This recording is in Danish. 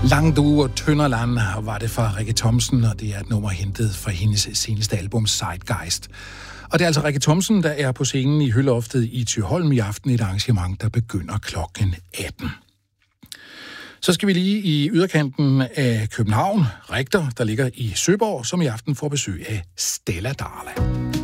Langt uge og Tønderland var det fra Rikke Thomsen, og det er et nummer hentet fra hendes seneste album Zeitgeist. Og det er altså Rikke Thomsen, der er på scenen i Høloftet i Thyholm i aften, et arrangement, der begynder klokken 18. Så skal vi lige i yderkanten af København, Rigter, der ligger i Søborg, som i aften får besøg af Stella Darla.